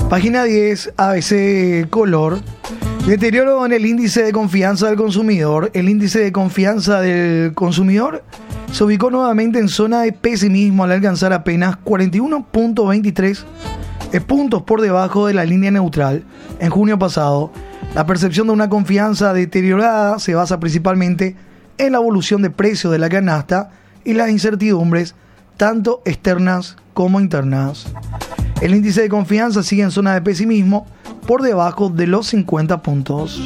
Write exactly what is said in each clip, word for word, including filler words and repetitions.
Página diez, A B C Color. Deterioro en el índice de confianza del consumidor. El índice de confianza del consumidor se ubicó nuevamente en zona de pesimismo al alcanzar apenas cuarenta y uno punto veintitrés puntos por debajo de la línea neutral. En junio pasado, la percepción de una confianza deteriorada se basa principalmente en la evolución de precios de la canasta y las incertidumbres, tanto externas como internas. El índice de confianza sigue en zona de pesimismo por debajo de los cincuenta puntos.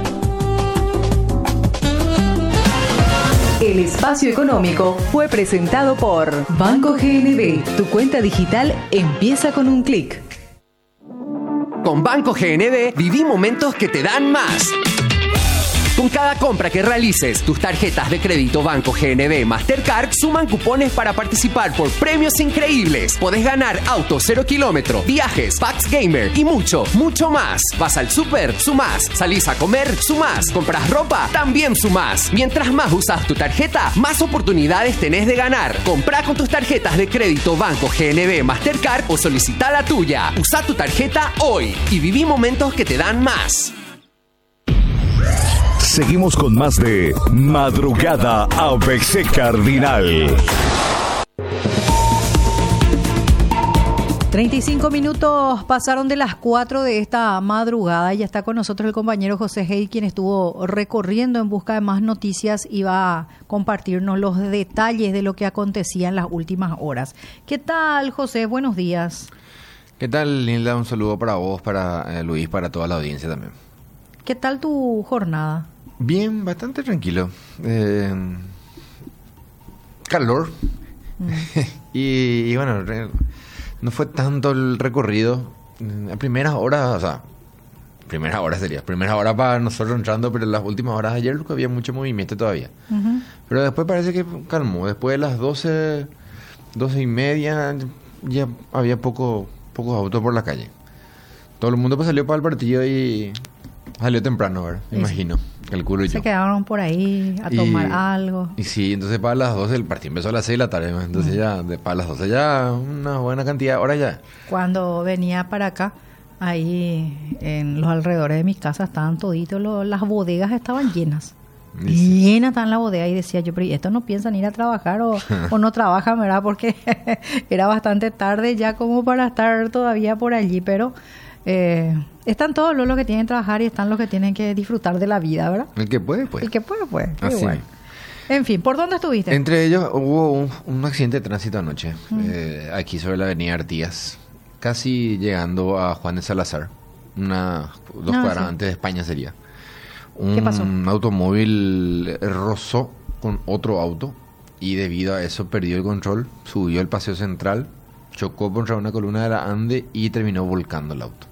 El espacio económico fue presentado por Banco G N B. Tu cuenta digital empieza con un clic. Con Banco G N B viví momentos que te dan más. Con cada compra que realices, tus tarjetas de crédito Banco G N B Mastercard suman cupones para participar por premios increíbles. Podés ganar autos cero kilómetro, viajes, packs gamer y mucho, mucho más. Vas al súper, sumás. Salís a comer, sumás. Compras ropa, también sumás. Mientras más usas tu tarjeta, más oportunidades tenés de ganar. Comprá con tus tarjetas de crédito Banco G N B Mastercard o solicita la tuya. Usa tu tarjeta hoy y viví momentos que te dan más. Seguimos con más de Madrugada A B C Cardinal. treinta y cinco minutos pasaron de las cuatro de esta madrugada y ya está con nosotros el compañero José Hey, quien estuvo recorriendo en busca de más noticias y va a compartirnos los detalles de lo que acontecía en las últimas horas. ¿Qué tal, José? Buenos días. ¿Qué tal, Nilda? Un saludo para vos, para eh, Luis, para toda la audiencia también. ¿Qué tal tu jornada? Bien, bastante tranquilo. Eh, calor. Mm. y, y bueno, re, no fue tanto el recorrido. A primeras horas, o sea, primeras horas sería, primeras horas para nosotros entrando, pero en las últimas horas de ayer había mucho movimiento todavía. Uh-huh. Pero después parece que calmó. Después de las doce, doce y media, ya había poco, pocos autos por la calle. Todo el mundo pues salió para el partido y salió temprano, ¿verdad? Me imagino. Calculo yo. Se quedaron por ahí a tomar y, algo. Y sí, entonces para las doce, el partido empezó a las seis de la tarde, entonces mm. ya, de, para las doce ya una buena cantidad, ahora ya. Cuando venía para acá, ahí en los alrededores de mi casa estaban toditos, los, las bodegas estaban llenas. Sí. Llenas estaban las bodegas y decía yo, pero estos no piensan ir a trabajar o, o no trabajan, ¿verdad? Porque era bastante tarde ya como para estar todavía por allí, pero... Eh, están todos los, los que tienen que trabajar y están los que tienen que disfrutar de la vida, ¿verdad? El que puede, puede. El que puede, puede. Así. Igual. En fin, ¿por dónde estuviste? Entre ellos hubo un, un accidente de tránsito anoche, mm. eh, aquí sobre la avenida Artigas, casi llegando a Juan de Salazar, una, dos ah, cuadras sí. antes de España sería. Un ¿Qué pasó? automóvil rozó con otro auto y debido a eso perdió el control, subió el paseo central, chocó contra una columna de la Ande y terminó volcando el auto.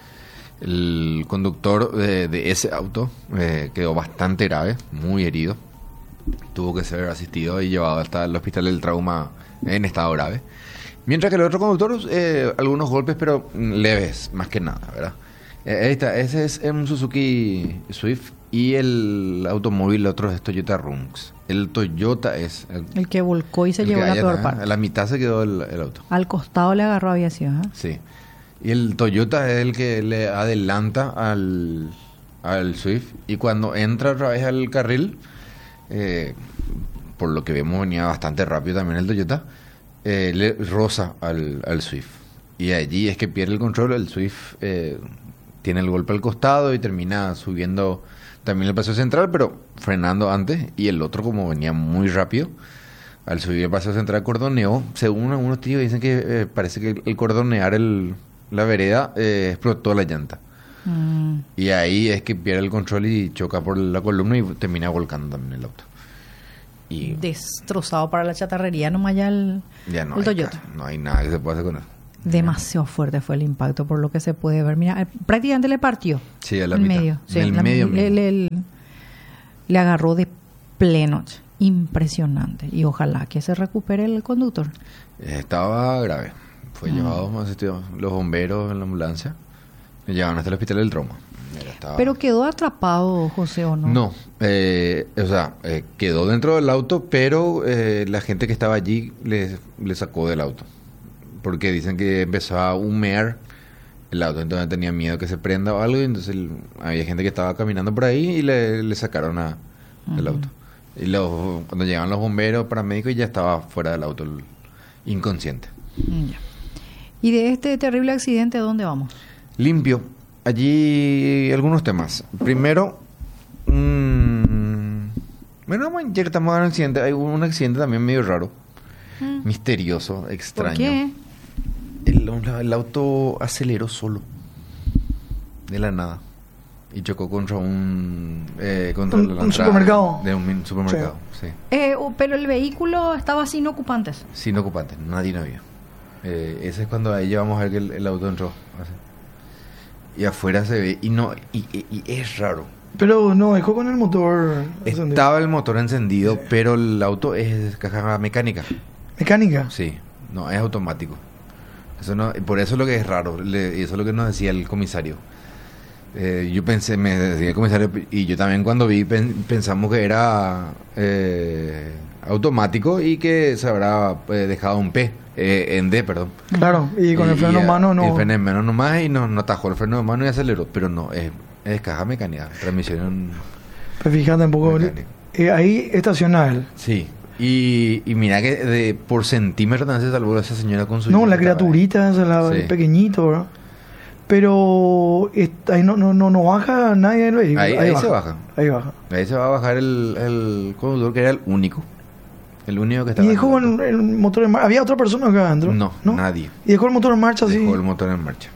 El conductor de, de ese auto eh, quedó bastante grave, muy herido. Tuvo que ser asistido y llevado hasta el hospital del trauma en estado grave. Mientras que el otro conductor, eh, algunos golpes, pero leves, más que nada, ¿verdad? Eh, ahí está, ese es un Suzuki Swift y el automóvil, el otro es Toyota Runx. El Toyota es... El, el que volcó y se llevó la peor parte. A la mitad se quedó el, el auto. Al costado le agarró aviación, ¿eh? Sí. Y el Toyota es el que le adelanta al, al Swift. Y cuando entra otra vez al carril, eh, por lo que vemos venía bastante rápido también el Toyota, eh, le roza al, al Swift. Y allí es que pierde el control. El Swift eh, tiene el golpe al costado y termina subiendo también el paseo central, pero frenando antes. Y el otro, como venía muy rápido, al subir el paseo central cordoneó. Según algunos tíos dicen que eh, parece que el cordonear el... la vereda eh, explotó la llanta mm. y ahí es que pierde el control y choca por la columna y termina volcando también el auto y destrozado para la chatarrería nomás ya el, ya no el hay Toyota ca- no hay nada que se pueda hacer con eso. Demasiado fuerte fue el impacto por lo que se puede ver. Mira, prácticamente le partió sí, a la el mitad. medio, sí, en el la, medio le, le, le, le agarró de pleno. Impresionante y ojalá que se recupere el conductor. Estaba grave. Fue mm. llevado asistido, los bomberos en la ambulancia. Le llevaron hasta el hospital del trauma. Estaba... ¿Pero quedó atrapado, José, o no? No. Eh, o sea, eh, quedó dentro del auto, pero eh, la gente que estaba allí le, le sacó del auto. Porque dicen que empezó a humear el auto. Entonces tenía miedo que se prenda o algo. Y entonces el- había gente que estaba caminando por ahí y le, le sacaron a, el auto. Y los, cuando llegaban los bomberos, paramédicos, ya estaba fuera del auto, el inconsciente. Mm, ya. ¿Y de este terrible accidente dónde vamos? Limpio. Allí algunos temas. Primero, mm, bueno, ya que estamos en el accidente, hay un accidente también medio raro, Mm. misterioso, extraño. ¿Por qué? El, el auto aceleró solo, de la nada, y chocó contra un... eh, contra Un- la un entrada supermercado. De un min- supermercado, sí. Eh, o- pero el vehículo estaba sin ocupantes. Sin ocupante, nadie no había. Eh, ese es cuando ahí ya vamos a ver que el, el auto entró. así. Y afuera se ve, y no, y, y- y es raro. Pero no, dejó con el motor encendido. Estaba el motor encendido, pero el auto es caja mecánica. Mecánica. Sí, no, es automático. Eso no, por eso es lo que es raro, le- y eso es lo que nos decía el comisario. Eh, yo pensé, me decía el comisario, y yo también cuando vi pen- pensamos que era eh, automático y que se habrá eh, dejado un P, eh, en D, perdón. Claro, y con el freno y, mano y no. el freno en mano nomás y no, no atajó el freno de mano y aceleró, pero no, es, es caja mecánica, transmisión. Pues fíjate un poco. Mecánico. eh, ahí estaciona él. Sí, y, y mira que de, por centímetros también se salvó esa señora con su No, hijo la que estaba ahí. criaturita, esa, la- Sí. el pequeñito, ¿verdad? Pero est- ahí no, no, no, no baja nadie del vehículo. Ahí- ahí se baja. Ahí baja. Ahí se va a bajar el, el conductor que era el único. El único que estaba Y dejó en el con el motor en marcha. ¿Había otra persona acá adentro? No, nadie. Y dejó el motor en marcha así Dejó el motor en marcha.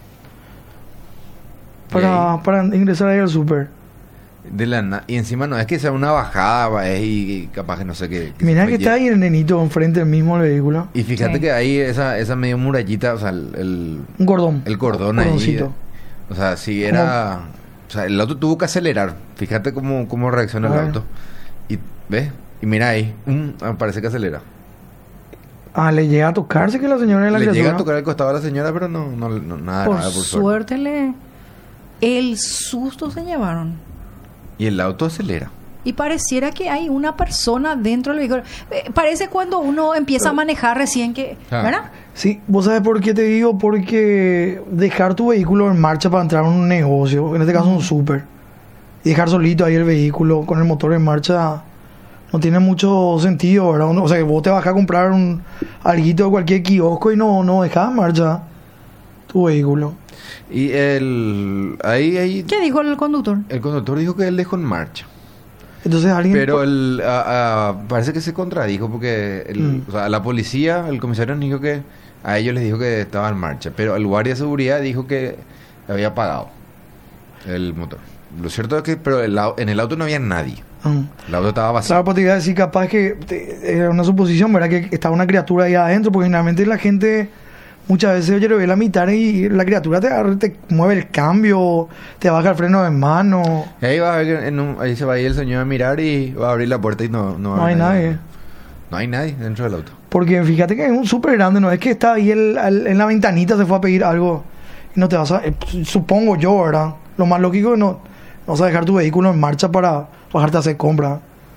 Y para, ahí, para ingresar ahí al súper. de la na- y encima no es que sea una bajada, va, es y, y capaz que no sé qué. que Mirá se que fue está lle- ahí el nenito enfrente del mismo vehículo. Y fíjate Sí. que ahí esa, esa medio murallita, o sea, el, el, Un cordón. el cordón ahí. Cordoncito. O sea, si era... O sea, el auto tuvo que acelerar. Fíjate cómo, cómo reacciona el Ah. auto. Y, ¿ves? Y mira ahí. mm, ah, parece que acelera. Ah, le llega a tocarse que la señora de la Le criatura. llega a tocar el costado a la señora, pero no, no, no nada, Por, nada, por suerte. suerte le... El susto se llevaron. Y el auto acelera. Y pareciera que hay una persona dentro del vehículo. Eh, parece cuando uno empieza a manejar recién que... Ah. ¿Verdad? Sí, ¿vos sabes por qué te digo? Porque dejar tu vehículo en marcha para entrar a un negocio, en este caso un súper, y dejar solito ahí el vehículo con el motor en marcha, no tiene mucho sentido, ¿verdad? Uno- o sea, que vos te vas a comprar un alguito de cualquier kiosco y no, no dejas en marcha tu vehículo. Y el... Ahí, ahí... ¿Qué dijo el conductor? El conductor dijo que él dejó en marcha. Entonces alguien... Pero el, a- a- parece que se contradijo porque el, Mm. o sea, la policía, el comisario nos dijo que a ellos les dijo que estaba en marcha, pero el guardia de seguridad dijo que había apagado el motor. Lo cierto es que pero el au- en el auto no había nadie. Mm. El auto estaba vacío. Claro, pues te iba a decir capaz que te- era una suposición, ¿verdad? Que estaba una criatura ahí adentro, porque generalmente la gente muchas veces oye, lo ve la mitad y la criatura te, agarra, te mueve el cambio, te baja el freno de mano, Y ahí, va a ver que en un- ahí se va a ir el señor a mirar y va a abrir la puerta y no, no, va a no hay haber nadie. No hay nadie dentro del auto. Porque fíjate que es un súper grande, no es que está ahí el- al- en la ventanita se fue a pedir algo y no te vas a... eh, supongo yo, ¿verdad? Lo más lógico es no, no vas a dejar tu vehículo en marcha para bajarte a hacer compras.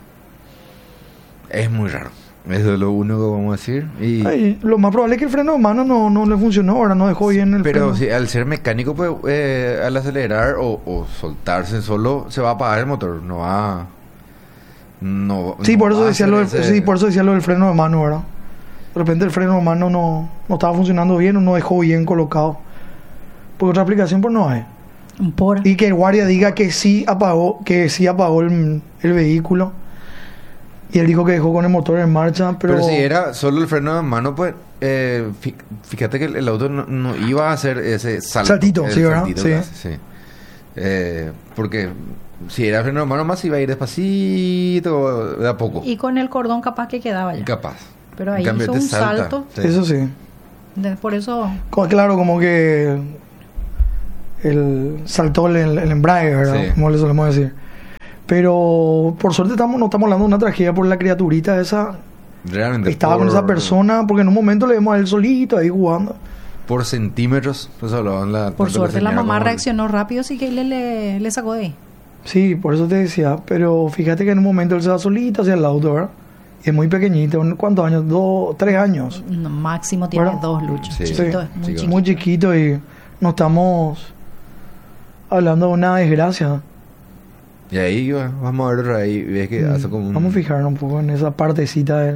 Es muy raro. Eso es lo único que vamos a decir. Y, Ay, lo más probable es que el freno de mano no, no le funcionó, ahora no dejó bien el pero freno. si, al ser mecánico, pues eh, al acelerar o, o soltarse solo, se va a apagar el motor. No va... No, Sí, no por eso va a decía hacer lo del, ese- sí, por eso decía lo del freno de mano, ¿verdad? De repente el freno de mano no, no estaba funcionando bien o no dejó bien colocado. Porque otra explicación pues no hay. Por... Y que el guardia diga que sí apagó, que sí apagó el, el vehículo. Y él dijo que dejó con el motor en marcha, pero... Pero si era solo el freno de mano, pues eh, fí- fíjate que el, el auto no, no iba a hacer ese salto. Saltito, el sí, ¿verdad? saltito Sí. que hace, sí. Eh, porque si era freno de mano más, iba a ir despacito, de a poco. Y con el cordón capaz que quedaba ya. Incapaz. Pero En ahí cambio, hizo este un salta. salto. Sí. Eso sí. De- por eso... Co- Claro, como que... El, saltó el, el embrague, ¿verdad? Sí. Como le solemos decir. Pero por suerte estamos, no estamos hablando de una tragedia por la criaturita esa. Realmente. Estaba con por- esa persona, porque en un momento le vemos a él solito ahí jugando. Por centímetros. Pues hablaban la, Por tanto suerte la señora mamá como el- reaccionó rápido, sí que le, le, le sacó de ahí. Sí, por eso te decía. Pero fíjate que en un momento él se va solito hacia el auto, ¿verdad? Y es muy pequeñito. ¿Cuántos años? Dos, tres años. No, máximo tiene Bueno, dos luchos. sí. Chiquito, Sí, muy sí, chiquito. Muy chiquito y no estamos hablando de una desgracia. Y ahí va- vamos a ver otra vez, y ves que hace como un... Vamos a fijarnos un poco en esa partecita de él.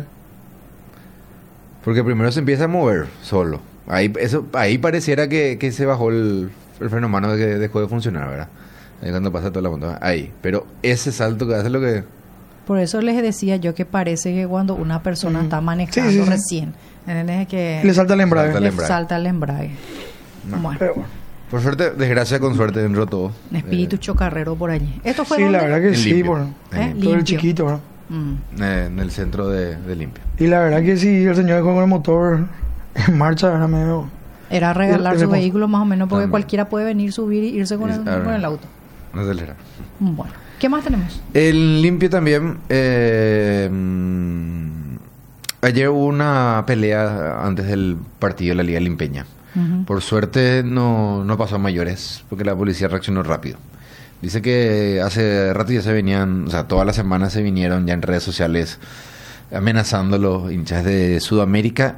Porque primero se empieza a mover solo. Ahí eso ahí pareciera que, que se bajó el, el freno de mano de que dejó de funcionar, ¿verdad? Ahí cuando pasa toda la montaña. Ahí. Pero ese salto que hace lo que... Por eso les decía yo que parece que cuando una persona Mm. está manejando Sí, sí, sí. recién, ¿entendés? Que Le salta el embrague. Salta le el embrague. salta el embrague. No. Bueno, Pero bueno. Por suerte, desgracia con suerte dentro de todo. un espíritu Eh, chocarrero por allí. ¿Esto fue Sí, dónde? la verdad que En sí, limpio. por En ¿Eh? todo el Limpio. chiquito, ¿verdad? Mm. eh, en el centro de, de limpio. Y la verdad que si el señor dejó con el motor en marcha, era medio... Era regalar El- su el- vehículo más o menos porque También. cualquiera puede venir, subir y irse con Y- el, ah, con el auto. No acelera. Bueno, ¿qué más tenemos? El limpio también. eh, mm, ayer hubo una pelea antes del partido de la Liga Limpeña. Ujú. Por suerte no, no pasó a mayores, porque la policía reaccionó rápido. Dice que hace rato ya se venían, o sea, todas las semanas se vinieron ya en redes sociales amenazando a los hinchas de Sudamérica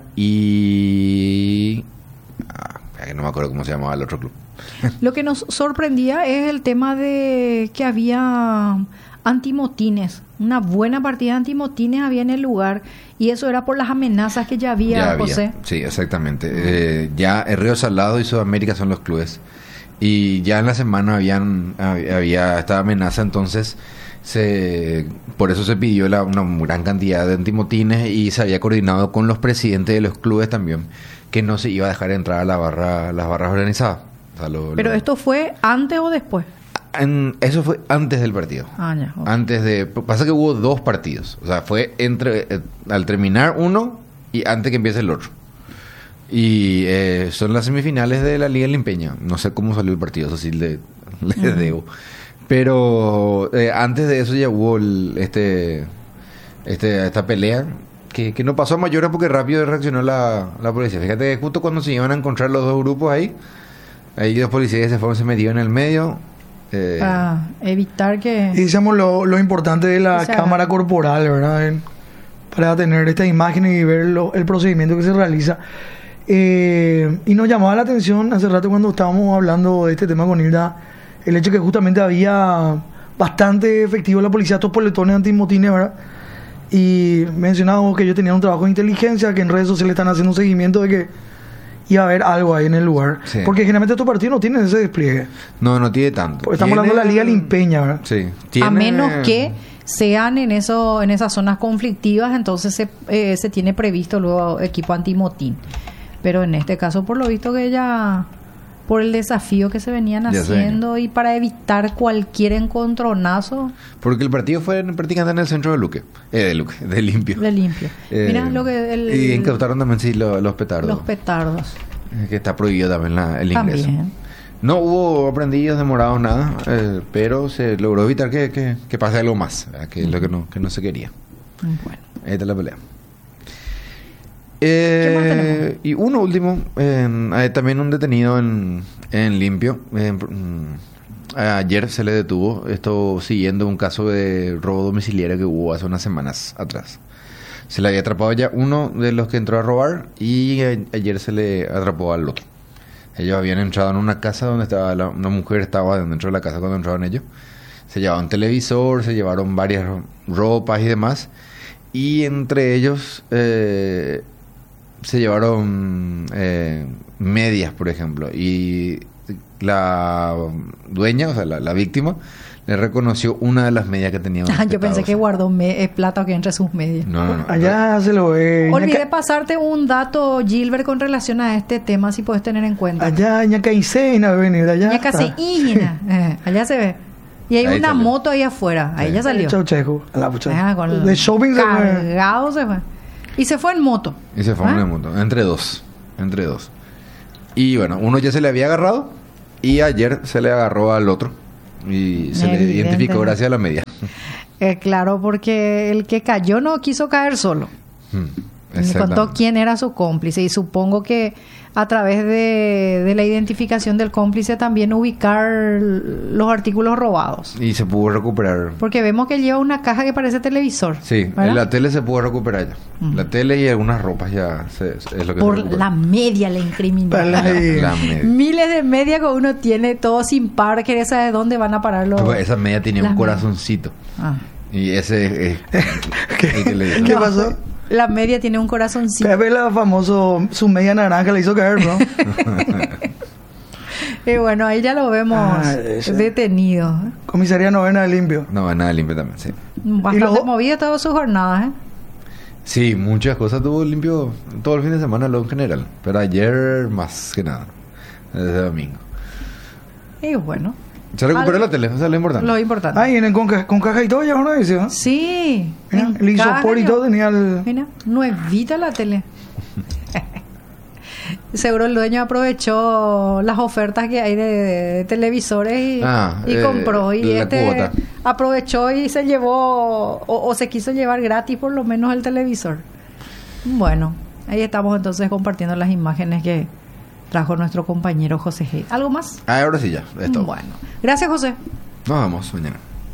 y... Ah, que no me acuerdo cómo se llamaba el otro club. Lo que nos sorprendía es el tema de que había antimotines. Una buena partida de antimotines había en el lugar y eso era por las amenazas que ya había, Ya había, José. sí, exactamente. Eh, ya el Río Salado y Sudamérica son los clubes. Y ya en la semana habían hab- había esta amenaza, entonces se por eso se pidió la- una gran cantidad de antimotines y se había coordinado con los presidentes de los clubes también que no se iba a dejar entrar a la barra, las barras organizadas. O sea, lo- Pero lo- esto fue antes o después. en- eso fue antes del partido. Ah, ya. ok. Antes de... Pasa que hubo dos partidos. O sea, fue entre... eh, al terminar uno y antes que empiece el otro. Y eh, son las semifinales de la Liga Limpeña. No sé cómo salió el partido, eso sí le, le debo. Pero eh, antes de eso ya hubo el- este, este esta pelea que, que no pasó a mayores porque rápido reaccionó la, la policía. Fíjate que justo cuando se iban a encontrar los dos grupos ahí, ahí los policías se fueron, se metieron en el medio. eh, Para evitar que... Y decíamos lo, lo importante de la O sea, cámara corporal, ¿verdad? En- para tener esta imagen y ver lo- el procedimiento que se realiza. Eh, y nos llamaba la atención hace rato cuando estábamos hablando de este tema con Hilda, el hecho que justamente había bastante efectivo la policía, estos poletones antimotines, ¿verdad? Y mencionábamos que ellos tenían un trabajo de inteligencia, que en redes sociales están haciendo un seguimiento de que iba a haber algo ahí en el lugar. Sí. Porque generalmente estos partidos no tienen ese despliegue. No, no tiene tanto. Porque estamos hablando de la Liga Tiene- Limpeña, ¿verdad? Sí. A tiene- menos que sean en eso en esas zonas conflictivas, entonces se, eh, se tiene previsto luego equipo antimotín. Pero en este caso, por lo visto que ya, por el desafío que se venían Ya se haciendo y para evitar cualquier encontronazo Porque el partido fue en- prácticamente en el centro de Luque. Eh, de Luque, de Limpio. de limpio. Eh, Mira lo que... El, y incautaron también, sí, lo- los petardos. los petardos. Eh, que está prohibido también la- el ingreso. También. No hubo aprendidos demorados, nada. eh, pero se logró evitar que, que, que pase algo más. ¿Verdad? Que es lo que no, que no se quería. Bueno. Ahí está la pelea. Eh, más tenemos? y uno último, eh, hay también un detenido en, en Limpio. Eh, mm, ayer se le detuvo, esto siguiendo un caso de robo domiciliario que hubo hace unas semanas atrás. Se le había atrapado ya uno de los que entró a robar y a- ayer se le atrapó al otro. Ellos habían entrado en una casa donde estaba la- una mujer estaba dentro de la casa cuando entraron ellos. Se llevaron televisor, se llevaron varias ropas y demás. Y entre ellos eh, se llevaron eh, medias, por ejemplo. Y la dueña, o sea, la, la víctima, le reconoció una de las medias que tenía. Ah, yo pensé respetados. que guardó me- eh, plata que entre sus medias. No, no, no. Allá se lo ve. Olvidé Ñaca- pasarte un dato, Gilbert, con relación a este tema, si puedes tener en cuenta. Allá, Ñacaicena, venir allá. Ya casi está. ígina. Eh, allá se ve. Y hay Ahí una salió. moto ahí afuera. Ahí Sí. ya salió. Chauchejo, a la pucha. Ah, con De shopping se fue. cargado se fue. Y se fue en moto. Y se fue ¿Ah? en el mundo. Entre dos. Entre dos. Y bueno, uno ya se le había agarrado. Y ayer se le agarró al otro. Y se le Evidente. identificó gracias a la media. Eh, claro, porque el que cayó no quiso caer solo. Hmm, Me exactamente. contó quién era su cómplice y supongo que a través de, de la identificación del cómplice también ubicar los artículos robados. Y se pudo recuperar. Porque vemos que lleva una caja que parece televisor. Sí, ¿verdad? en la tele se pudo recuperar ya. Mm. La tele y algunas ropas ya se, es lo que Por se recuperó. la media le incriminaron. La- La media. Miles de media que uno tiene, todo sin par, que sabe dónde van a parar los... Esa media tenía las un medias. corazoncito. Ah. Y ese es el que le ¿Qué No, pasó? La media tiene un corazoncito. Pepe, la famoso, su media naranja le hizo caer, bro. Y bueno, ahí ya lo vemos Ah, ese. detenido. Comisaría novena de limpio. No, nada limpio también, sí. Bastante Y luego- movida todas sus jornadas, ¿eh? Sí, muchas cosas tuvo limpio todo el fin de semana, lo en general. Pero ayer más que nada. Desde domingo. Y bueno, Se recuperó Al- la tele, eso es lo importante. lo importante. Ah, y en el- con, ca- con caja y todo ya una vez, ¿no? Sí. Mira, en el isopor caja y ya. todo tenía el... Mira, nuevita la tele. Seguro el dueño aprovechó las ofertas que hay de, de televisores y, Ah, y eh, compró. Y la este cuota. aprovechó y se llevó, o, o se quiso llevar gratis por lo menos el televisor. Bueno, ahí estamos entonces compartiendo las imágenes que trajo nuestro compañero José G. ¿Algo más? Ah, ahora sí ya, es todo. Bueno, gracias José. Nos vemos mañana.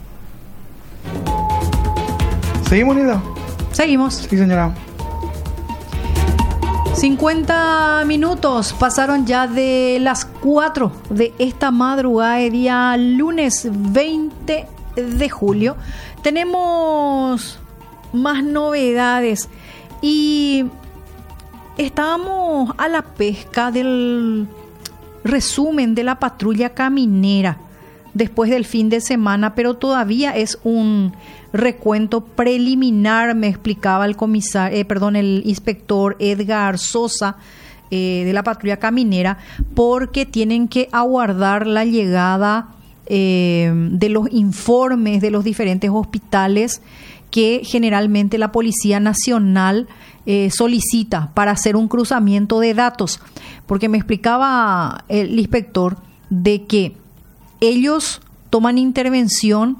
¿Seguimos, Nida? Seguimos. Sí, señora. cincuenta minutos pasaron ya de las cuatro de esta madrugada de día lunes veinte de julio. Tenemos más novedades y estábamos a la pesca del resumen de la patrulla caminera después del fin de semana, pero todavía es un recuento preliminar, me explicaba el comisario, eh, perdón, el inspector Edgar Sosa eh, de la patrulla caminera, porque tienen que aguardar la llegada eh, de los informes de los diferentes hospitales que generalmente la Policía Nacional eh, solicita para hacer un cruzamiento de datos, porque me explicaba el inspector de que ellos toman intervención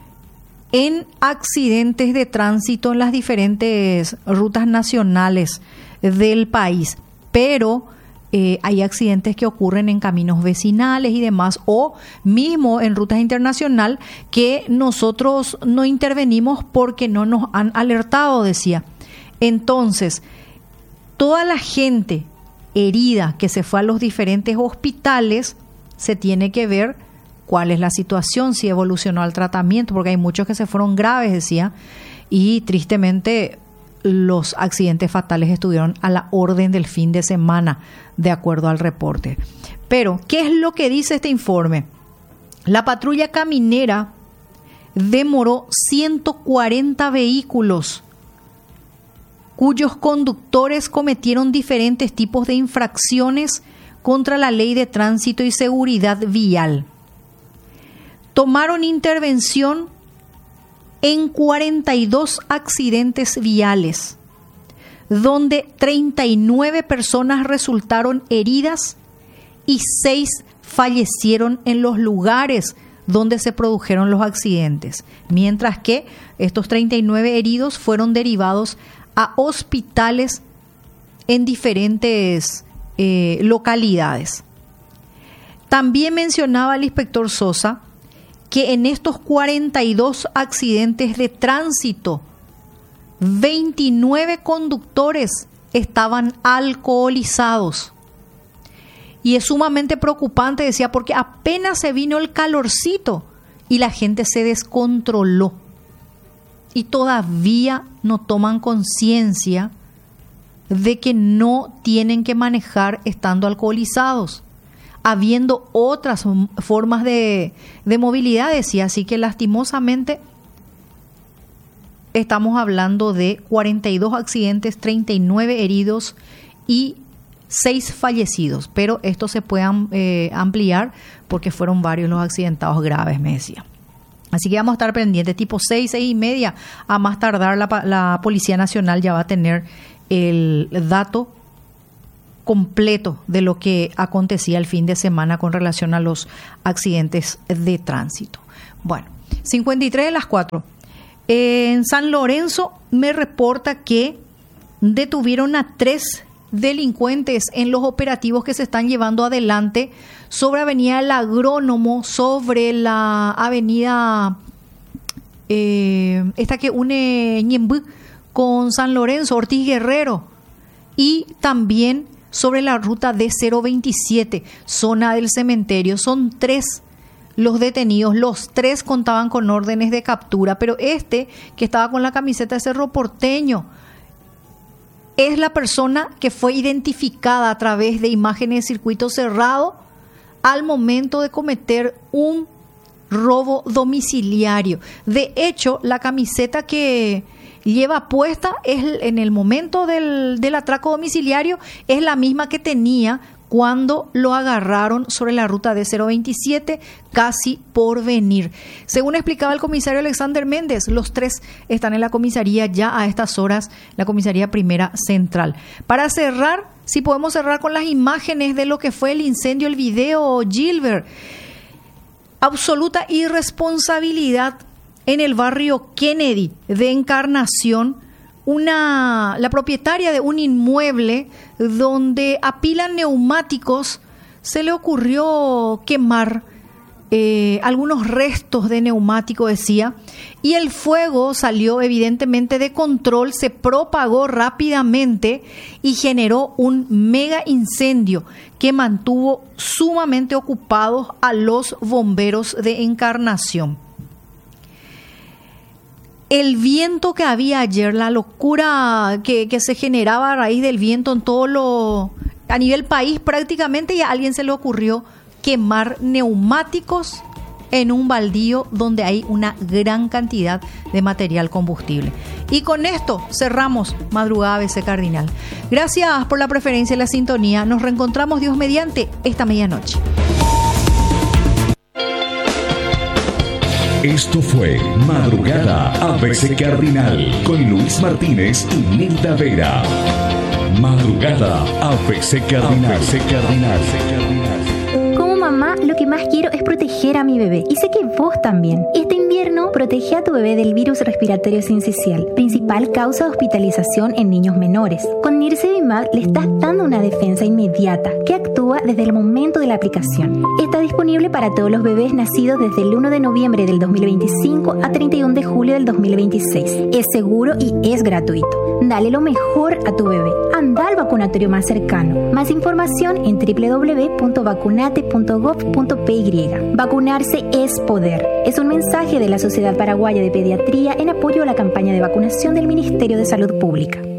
en accidentes de tránsito en las diferentes rutas nacionales del país, pero eh, hay accidentes que ocurren en caminos vecinales y demás, o mismo en rutas internacionales que nosotros no intervenimos porque no nos han alertado, decía. Entonces, toda la gente herida que se fue a los diferentes hospitales se tiene que ver cuál es la situación, si evolucionó al tratamiento, porque hay muchos que se fueron graves, decía, y tristemente los accidentes fatales estuvieron a la orden del fin de semana, de acuerdo al reporte. Pero, ¿qué es lo que dice este informe? La patrulla caminera demoró ciento cuarenta vehículos cuyos conductores cometieron diferentes tipos de infracciones contra la ley de tránsito y seguridad vial. Tomaron intervención en cuarenta y dos accidentes viales, donde treinta y nueve personas resultaron heridas y seis fallecieron en los lugares donde se produjeron los accidentes, mientras que estos treinta y nueve heridos fueron derivados a hospitales en diferentes eh, localidades. También mencionaba el inspector Sosa que en estos cuarenta y dos accidentes de tránsito, veintinueve conductores estaban alcoholizados. Y es sumamente preocupante, decía, porque apenas se vino el calorcito y la gente se descontroló. Y todavía no toman conciencia de que no tienen que manejar estando alcoholizados, habiendo otras formas de, de movilidad, decía. Así que lastimosamente estamos hablando de cuarenta y dos accidentes, treinta y nueve heridos y seis fallecidos, pero esto se puede eh, ampliar porque fueron varios los accidentados graves, me decía. Así que vamos a estar pendientes, tipo seis, seis y media, a más tardar la, la Policía Nacional ya va a tener el dato completo de lo que acontecía el fin de semana con relación a los accidentes de tránsito. Bueno, cincuenta y tres de las cuatro. En San Lorenzo me reporta que detuvieron a tres delincuentes en los operativos que se están llevando adelante sobre Avenida El Agrónomo, sobre la avenida eh, esta que une Ñemby con San Lorenzo, Ortiz Guerrero, y también sobre la ruta D cero veintisiete, zona del cementerio. Son tres los detenidos, los tres contaban con órdenes de captura, pero este que estaba con la camiseta de Cerro Porteño es la persona que fue identificada a través de imágenes de circuito cerrado al momento de cometer un robo domiciliario. De hecho, la camiseta que lleva puesta es en el momento del, del atraco domiciliario es la misma que tenía cuando lo agarraron sobre la ruta D cero veintisiete, casi por venir. Según explicaba el comisario Alexander Méndez, los tres están en la comisaría ya a estas horas, la comisaría primera central. Para cerrar, si podemos cerrar con las imágenes de lo que fue el incendio, el video, Gilbert. Absoluta irresponsabilidad en el barrio Kennedy de Encarnación. Una, la propietaria de un inmueble donde apilan neumáticos, se le ocurrió quemar eh, algunos restos de neumático, decía, y el fuego salió evidentemente de control, se propagó rápidamente y generó un mega incendio que mantuvo sumamente ocupados a los bomberos de Encarnación. El viento que había ayer, la locura que, que se generaba a raíz del viento en todo lo, a nivel país prácticamente, y a alguien se le ocurrió quemar neumáticos en un baldío donde hay una gran cantidad de material combustible. Y con esto cerramos Madrugada A B C Cardinal. Gracias por la preferencia y la sintonía. Nos reencontramos, Dios mediante, esta medianoche. Esto fue Madrugada A B C Cardinal con Luis Martínez y Nilda Vera. Madrugada A B C Cardinal. A B C Cardinal. Como mamá, lo que más quiero es proteger a mi bebé. Y sé que vos también. Este invierno, protege a tu bebé del virus respiratorio sincicial, principal causa de hospitalización en niños menores. Con Nirsevimab le estás dando una defensa inmediata que actúa desde el momento de la aplicación. Está disponible para todos los bebés nacidos desde el uno de noviembre del dos mil veinticinco a treinta y uno de julio del dos mil veintiséis. Es seguro y es gratuito. Dale lo mejor a tu bebé. Anda al vacunatorio más cercano. Más información en doble u doble u doble u punto vacunate punto gov punto p y. Vacunarse es poder. Es un mensaje de la Sociedad Paraguaya de Pediatría en apoyo a la campaña de vacunación del Ministerio de Salud Pública.